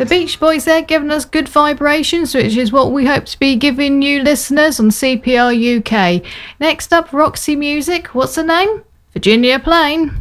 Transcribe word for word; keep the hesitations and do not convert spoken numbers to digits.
The Beach Boys there giving us Good Vibrations, which is what we hope to be giving you listeners on C P R U K. Next up, Roxy Music. What's the name? Virginia Plain.